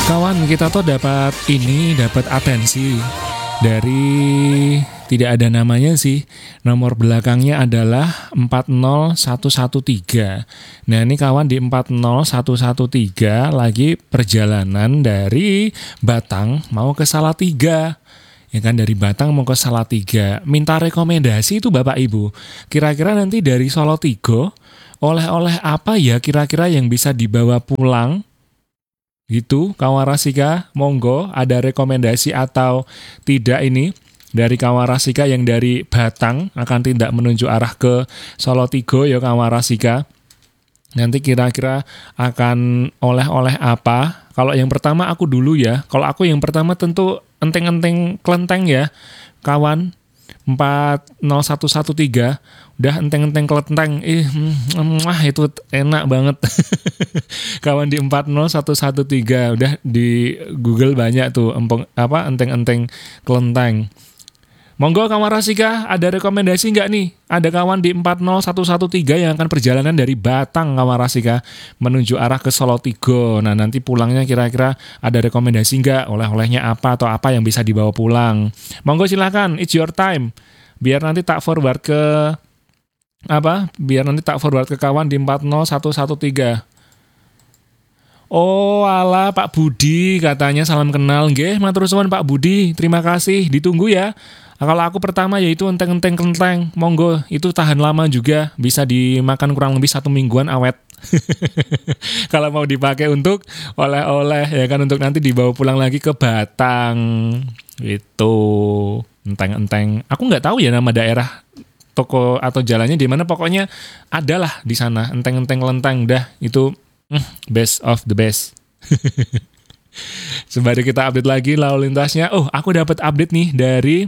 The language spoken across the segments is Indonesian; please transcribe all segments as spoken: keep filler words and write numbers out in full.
Kawan, kita tuh dapat ini, dapat atensi dari tidak ada namanya sih. Nomor belakangnya adalah empat nol satu satu tiga. Nah, ini kawan di empat nol satu satu tiga lagi perjalanan dari Batang mau ke Salatiga. Ya kan, dari Batang mau ke Salatiga. Minta rekomendasi itu Bapak Ibu. Kira-kira nanti dari Salatiga oleh-oleh apa ya kira-kira yang bisa dibawa pulang? Gitu, Kawarasika, monggo ada rekomendasi atau tidak ini dari Kawarasika yang dari Batang akan tindak menuju arah ke Salatiga ya Kawarasika. Nanti kira-kira akan oleh-oleh apa? Kalau yang pertama aku dulu ya. Kalau aku yang pertama tentu enteng-enteng kelenteng ya, kawan. empat nol satu satu tiga udah enteng-enteng kelenteng ih mm, wah itu enak banget. Kawan di empat nol satu satu tiga udah di Google banyak tuh empeng, apa enteng-enteng kelenteng. Monggo Kawarasika, ada rekomendasi nggak nih? Ada kawan di empat nol satu satu tiga yang akan perjalanan dari Batang Kawarasika menuju arah ke Salatiga. Nah, nanti pulangnya kira-kira ada rekomendasi nggak? Oleh-olehnya apa atau apa yang bisa dibawa pulang? Monggo silakan, it's your time. Biar nanti tak forward ke apa? Biar nanti tak forward ke kawan di empat nol satu satu tiga. Oh ala Pak Budi katanya salam kenal. Nggih, matur suwun Pak Budi. Terima kasih, ditunggu ya. Nah, kalau aku pertama yaitu enteng-enteng kelenteng, monggo itu tahan lama juga, bisa dimakan kurang lebih satu mingguan awet. Kalau mau dipakai untuk oleh-oleh ya kan, untuk nanti dibawa pulang lagi ke Batang. Itu enteng-enteng. Aku nggak tahu ya nama daerah toko atau jalannya di mana, pokoknya adalah di sana enteng-enteng kelenteng. Dah itu mm, best of the best. Sembari kita update lagi lalu lintasnya. Oh, aku dapat update nih dari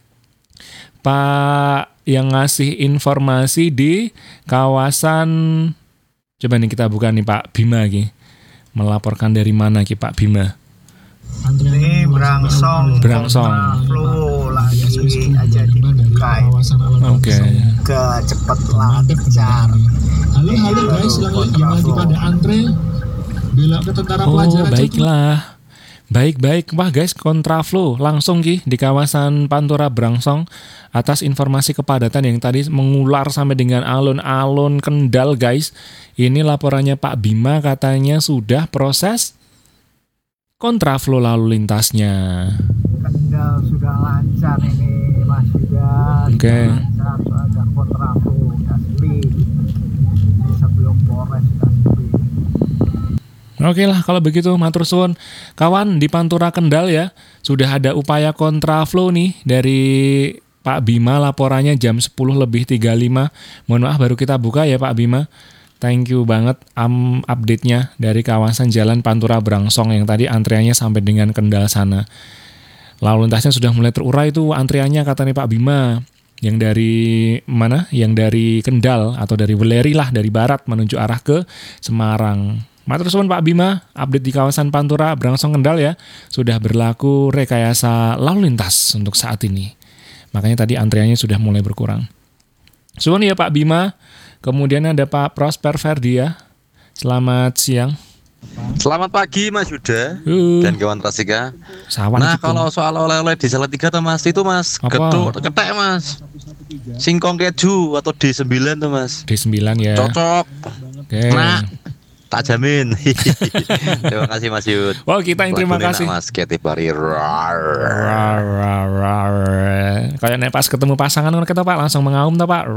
Pak yang ngasih informasi di kawasan, coba nih kita buka nih Pak Bima lagi. Melaporkan dari mana ki Pak Bima? Ini Brangsong, Brangsong. Flow lagi aja dibuka. Oke. Ke cepet lancar. Halo halo guys, yang lagi pada antre belok ke tentara Oh, pelajaran. baiklah. Baik-baik, wah guys, kontraflow langsung Ki di kawasan Pantura Brangsong atas informasi kepadatan yang tadi mengular sampai dengan alun-alun Kendal guys. Ini laporannya Pak Bima katanya sudah proses kontraflow lalu lintasnya. Kendal sudah lancar ini Mas Yuda. Oke. Okay. Lancar, ada kontraflow, sudah sepi. Sebelum Polres sudah sepi. Oke lah kalau begitu, matur suwun. Kawan di Pantura Kendal ya, sudah ada upaya kontraflow nih dari Pak Bima, laporannya jam sepuluh lebih tiga puluh lima. Mohon maaf baru kita buka ya Pak Bima. Thank you banget um, update-nya dari kawasan Jalan Pantura Brangsong yang tadi antriannya sampai dengan Kendal sana. Lalu lintasnya sudah mulai terurai tuh antriannya katanya Pak Bima. Yang dari mana? Yang dari Kendal atau dari Weleri lah, dari barat menuju arah ke Semarang. Matur suwun Pak Bima, update di kawasan Pantura Brangsong Kendal ya, sudah berlaku rekayasa lalu lintas untuk saat ini. Makanya tadi antriannya sudah mulai berkurang. Suwun ya Pak Bima. Kemudian ada Pak Prosper Ferdia. Selamat siang. Selamat pagi Mas Yuda uh, dan kawan Rasika. Sawan nah cukup. Kalau soal oleh-oleh di Salatiga tuh Mas, itu Mas Apa? Getuk, ketek Mas, singkong keju atau D sembilan tuh Mas, D sembilan ya. cocok. Oke. Nah, tak jamin. Terima kasih Mas Yud. Wow, kita yang terima kasih Mas Ketipari. Kayak nek pas ketemu pasangan kan kita Pak langsung mengaum tuh Pak.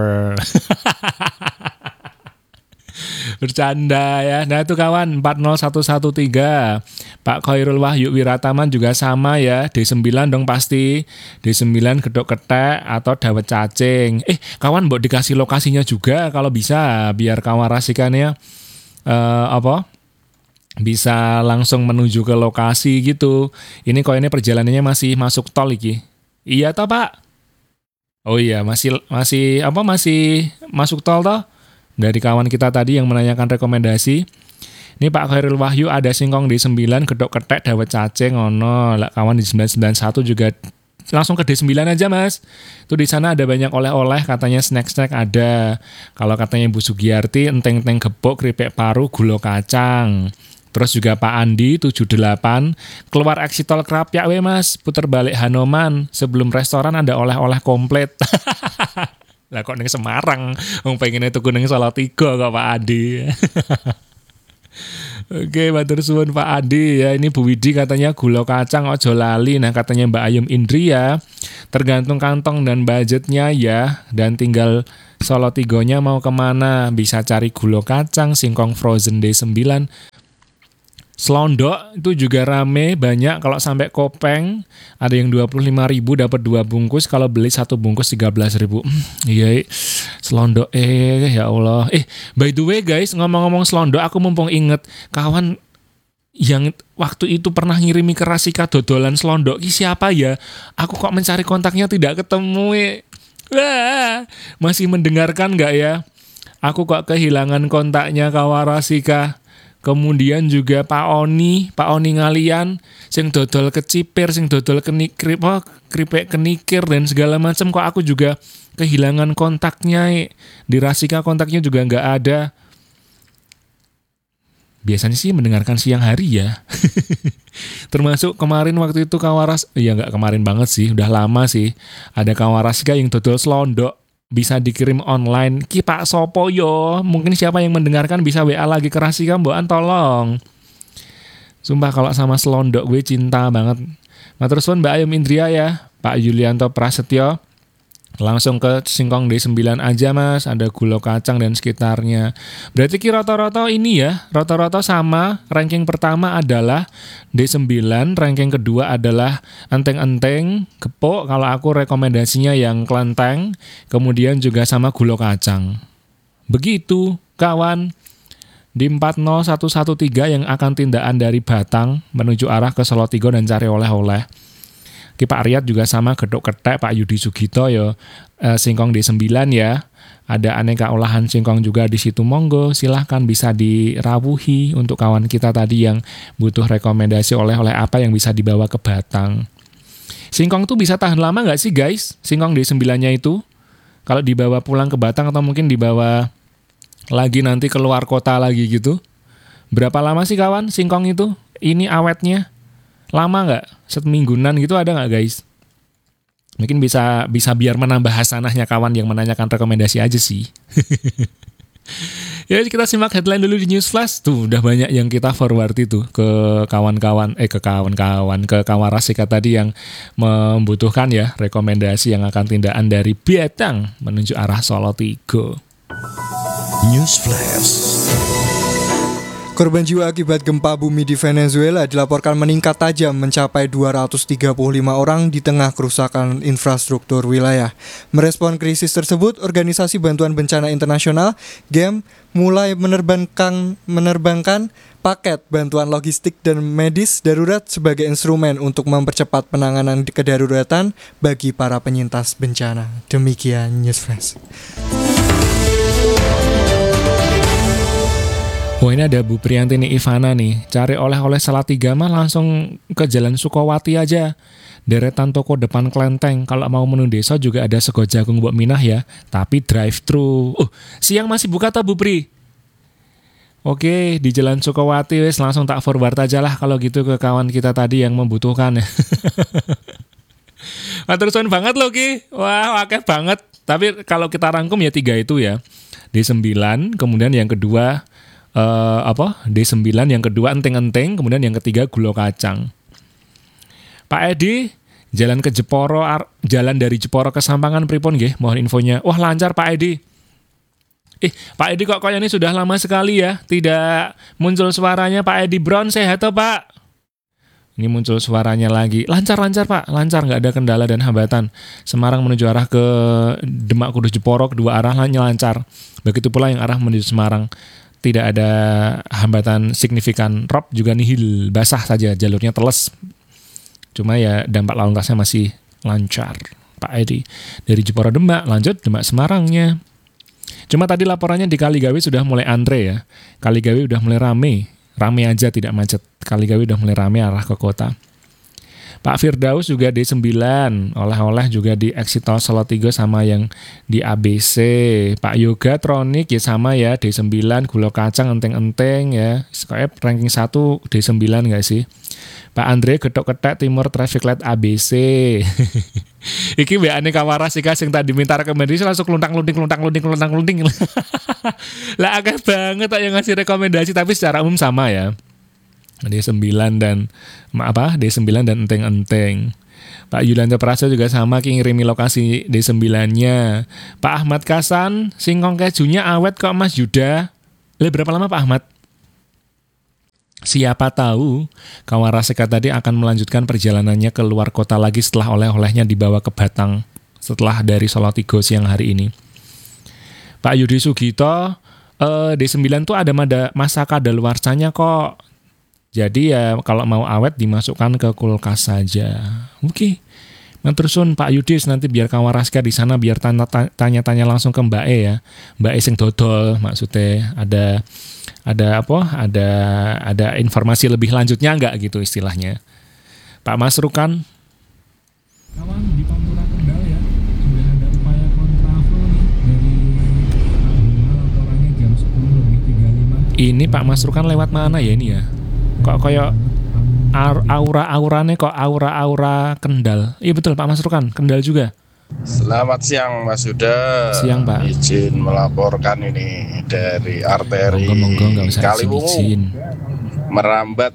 Bercanda ya. Nah itu kawan empat nol satu satu tiga Pak Khairul Wahyu Wirataman juga sama ya. D sembilan dong pasti. D sembilan gedok ketek atau dawet cacing. Eh kawan mbok dikasih lokasinya juga kalau bisa, biar kawan rasikannya uh, apa bisa langsung menuju ke lokasi gitu. Ini kok ini perjalanannya masih masuk tol iki. Iya toh Pak? Oh iya masih masih apa masih masuk tol toh? Dari kawan kita tadi yang menanyakan rekomendasi. Ini Pak Khairul Wahyu ada singkong D sembilan, gedok ketek, dawet cacing, ngono. Kawan di sembilan sembilan satu juga langsung ke D sembilan aja Mas. Itu di sana ada banyak oleh-oleh, katanya snack-snack ada. Kalau katanya Bu Sugiyarti, enteng-enteng gepuk, keripik paru, gula kacang. Terus juga Pak Andi tujuh delapan, keluar exit tol Krapyak we Mas, puter balik Hanoman, sebelum restoran ada oleh-oleh komplit. Lah kok ning Semarang, wong pengen tuku ning Salatiga kok Pak Andi. Oke, matur suwun Pak Andi ya. Ini Bu Widi katanya gula kacang ojo lali. Nah, katanya Mbak Ayum Indria, tergantung kantong dan budgetnya ya. Dan tinggal Salatigonya mau kemana. Bisa cari gula kacang, singkong frozen D sembilan. Selondok itu juga rame, banyak. Kalau sampai Kopeng ada yang dua puluh lima ribu dapat dua bungkus, kalau beli satu bungkus tiga belas ribu. Hmm, iya, selondok eh ya Allah. Eh, by the way guys, ngomong-ngomong selondok, aku mumpung inget kawan yang waktu itu pernah ngirimi ke Rasika dodolan selondok, siapa ya? Aku kok mencari kontaknya tidak ketemu. Eh. Wah, masih mendengarkan nggak ya? Aku kok kehilangan kontaknya kawan Rasika. Kemudian juga Pak Oni, Pak Oni ngalian, sing dodol kecipir, sing dodol kenikir, oh, keripik kenikir dan segala macam. Kok aku juga kehilangan kontaknya, di Rasika kontaknya juga nggak ada. Biasanya sih mendengarkan siang hari ya. Termasuk kemarin waktu itu Kawaras, ya nggak kemarin banget sih, udah lama sih. Ada Kawarasika yang dodol selondok. Bisa dikirim online. Ki Pak Sopo yo, mungkin siapa yang mendengarkan bisa W A lagi ke Rasika mbokan tolong. Sumpah kalau sama selondok gue cinta banget. Matur suwun Mbak Ayum Indria ya, Pak Yulianto Prasetyo. Langsung ke singkong D sembilan aja Mas, ada gula kacang dan sekitarnya. Berarti ki rata-rata ini ya, rata-rata sama. Ranking pertama adalah D sembilan, ranking kedua adalah enteng-enteng, gepuk. Kalau aku rekomendasinya yang kelenteng, kemudian juga sama gula kacang. Begitu kawan. Di empat nol satu satu tiga yang akan tindakan dari Batang menuju arah ke Salatiga dan cari oleh-oleh. Ki Pak Riyad juga sama, gedok ketek Pak Yudi Sugito ya, e, singkong D sembilan ya. Ada aneka olahan singkong juga di situ, monggo silahkan bisa dirawuhi untuk kawan kita tadi yang butuh rekomendasi oleh-oleh apa yang bisa dibawa ke Batang. Singkong tuh bisa tahan lama nggak sih guys? Singkong D sembilan-nya itu kalau dibawa pulang ke Batang atau mungkin dibawa lagi nanti keluar kota lagi gitu. Berapa lama sih kawan singkong itu? Ini awetnya lama nggak? Semingguan gitu ada nggak guys? Mungkin bisa bisa biar menambah hasanahnya kawan yang menanyakan rekomendasi aja sih. Ya kita simak headline dulu di News Flash. Tuh udah banyak yang kita forward itu ke kawan-kawan, eh ke kawan-kawan, ke kawan Rasika tadi yang membutuhkan ya rekomendasi yang akan tindakan dari Batang menuju arah Salatiga. News Flash. Korban jiwa akibat gempa bumi di Venezuela dilaporkan meningkat tajam mencapai dua ratus tiga puluh lima orang di tengah kerusakan infrastruktur wilayah. Merespon krisis tersebut, Organisasi Bantuan Bencana Internasional (G E M) mulai menerbangkan menerbangkan paket bantuan logistik dan medis darurat sebagai instrumen untuk mempercepat penanganan kedaruratan bagi para penyintas bencana. Demikian News Flash. Oh ini ada Bu Priantini Ivana nih, cari oleh-oleh Salatiga mah langsung ke Jalan Sukowati aja. Deretan toko depan Klenteng, kalau mau menu desa juga ada sego jagung buat minah ya, tapi drive thru. Uh, siang masih buka tak Bu Pri? Oke, di Jalan Sukowati wes langsung tak forward aja lah kalau gitu ke kawan kita tadi yang membutuhkan. Matur suwun banget loh Ki. Wah, wakeh banget. Tapi kalau kita rangkum ya tiga itu ya. D sembilan, kemudian yang kedua Uh, apa D sembilan, yang kedua enteng-enteng, kemudian yang ketiga gula kacang. Pak Edi, jalan ke Jeporo, ar- jalan dari Jeporo ke Sampangan pripun nggih? Mohon infonya. Wah lancar Pak Edi. Eh Pak Edi kok kayaknya sudah lama sekali ya tidak muncul suaranya. Pak Edi Brown sehat toh Pak? Ini muncul suaranya lagi. Lancar-lancar Pak, lancar, nggak ada kendala dan hambatan. Semarang menuju arah ke Demak Kudus Jeporo, kedua arah lancar. Begitu pula yang arah menuju Semarang. Tidak ada hambatan signifikan. Rob juga nihil, basah saja, jalurnya teles. Cuma ya dampak lalu lintasnya masih lancar. Pak Edi dari Jeporo Demak, lanjut Demak Semarangnya. Cuma tadi laporannya di Kaligawe sudah mulai antre ya. Kaligawe udah mulai rame. Rame aja tidak macet. Kaligawe udah mulai rame arah ke kota. Pak Firdaus juga D sembilan, oleh-oleh juga di exit tol Solo tiga sama yang di A B C. Pak Yoga Tronic ya sama ya, D sembilan, gula kacang enteng-enteng ya. Kayak ranking satu D sembilan gak sih? Pak Andre Getok-Ketek Timur Traffic Light A B C. Iki W A-ne Kawaras iki sing tadi minta rekomendasi langsung kluntang-klunting kluntang-klunting kluntang-klunting. Lah akeh banget tak yang ngasih rekomendasi tapi secara umum sama ya. D sembilan dan apa? D sembilan dan enteng-enteng. Pak Yulianto Praso juga sama ki ngirimi lokasi D sembilan-nya. Pak Ahmad Kasan, singkong kejunya awet kok Mas Yuda. Le berapa lama Pak Ahmad? Siapa tahu Kawaraseka tadi akan melanjutkan perjalanannya ke luar kota lagi setelah oleh-olehnya dibawa ke Batang setelah dari Solo tiga siang hari ini. Pak Yudi Sugito, eh, D sembilan tuh ada masa kadaluarsanya kok. Jadi ya kalau mau awet dimasukkan ke kulkas saja. Oke. Matur suwun Pak Yudis, nanti biar Kawaraska di sana biar tanya-tanya langsung ke Mbak E ya. Mbak E sing dodol maksudnya ada ada apa? Ada ada informasi lebih lanjutnya enggak gitu istilahnya. Pak Masrukan. Kawan di Pantura Kendal ya, sudah ada upaya kontraflow nih dari tanggal laporannya jam sepuluh lebih tiga puluh lima. Ini Pak Masrukan lewat mana ya ini ya? Kok kayak aura-aurane kok aura-aura Kendal. Iya betul Pak Masrukan, Kendal juga. Selamat siang Mas Yuda. Siang Pak. Izin melaporkan ini dari arteri Monggo-monggo nggak usah Kaliwungu izin-izin. merambat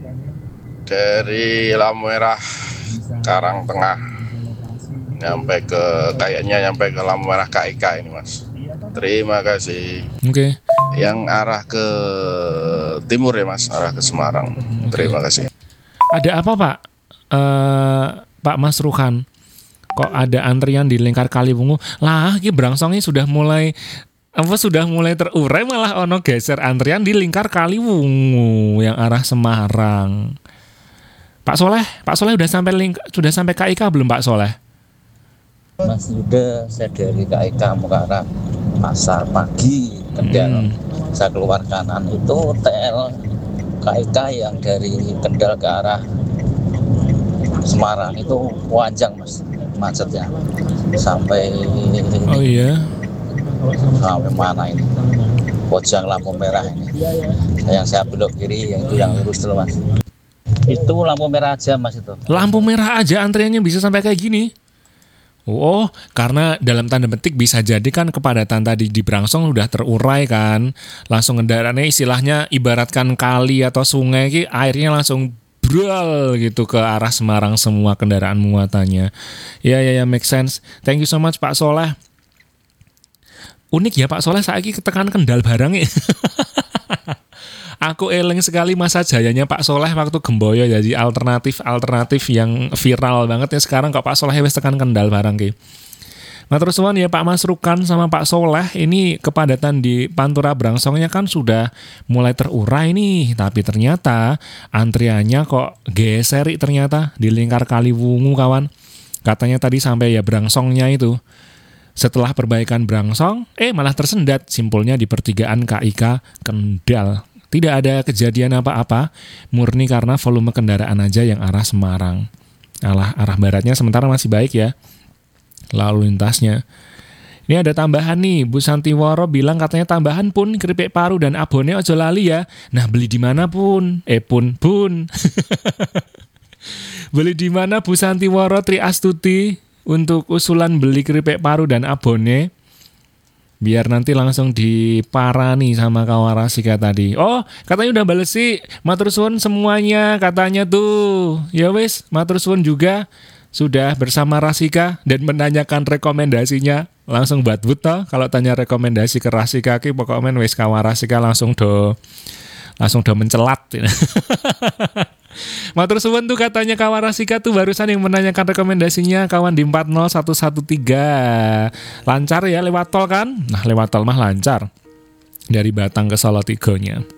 dari lampu merah Karang Tengah nyampe ke kayaknya nyampe ke lampu merah K I K ini Mas. Terima kasih. Oke. Okay. Yang arah ke timur ya Mas, arah ke Semarang. Okay. Terima kasih. Ada apa Pak? Uh, Pak Masrukan? Kok ada antrian di lingkar Kaliwungu? Lah, ini berangsongnya sudah mulai apa sudah mulai terurai malah ono geser antrian di lingkar Kaliwungu yang arah Semarang. Pak Soleh, Pak Soleh udah sampai link, sudah sampai K I K belum Pak Soleh? Mas Yuda, saya dari K I K mau ke arah Pasar Pagi Kendal. Hmm. Saya keluar kanan itu T L K I K yang dari Kendal ke arah Semarang itu panjang Mas macetnya sampai oh iya sampai mana ini Bojang lampu merah ini yang saya belok kiri yang itu yang lurus dulu Mas itu lampu merah aja Mas itu lampu merah aja antriannya bisa sampai kayak gini. Oh, karena dalam tanda petik bisa jadi kan kepadatan tadi di Brangsong udah terurai kan. Langsung kendaraannya istilahnya ibaratkan kali atau sungai ki airnya langsung brol gitu ke arah Semarang semua kendaraan muatannya. Ya ya ya make sense. Thank you so much Pak Soleh. Unik ya Pak Soleh saiki ketekan Kendal barang ya. Aku eling sekali masa jayanya Pak Soleh waktu Gemboyo jadi alternatif-alternatif yang viral banget ya sekarang kok Pak Soleh wis tekan Kendal barang ki. Matur suwun ya Pak Masrukan sama Pak Soleh, ini kepadatan di Pantura Brangsongnya kan sudah mulai terurai nih, tapi ternyata antriannya kok geser ternyata di lingkar Kaliwungu kawan. Katanya tadi sampai ya Brangsongnya itu. Setelah perbaikan Brangsong, eh malah tersendat simpulnya di pertigaan K I K Kendal. Tidak ada kejadian apa-apa, murni karena volume kendaraan aja yang arah Semarang. Alah, arah baratnya sementara masih baik ya, lalu lintasnya. Ini ada tambahan nih, Bu Santiworo bilang katanya tambahan pun keripik paru dan abone ojo lali ya. Nah beli di mana pun? Eh pun pun. Beli di mana Bu Santiworo Tri Astuti untuk usulan beli keripik paru dan abone? Biar nanti langsung diparani sama Kawarasika tadi. Oh, katanya udah bales sih. Matur suwun semuanya katanya tuh. Ya wis, matur suwun juga sudah bersama Rasika dan menanyakan rekomendasinya. Langsung buat buta kalau tanya rekomendasi ke Rasika ki pokoknya wis Kawarasika langsung do langsung do mencelat. Matur suwun tuh katanya Kawarasika tuh barusan yang menanyakan rekomendasinya kawan di empat nol satu satu tiga. Lancar ya lewat tol kan? Nah lewat tol mah lancar. Dari Batang ke Solo tiga-nya.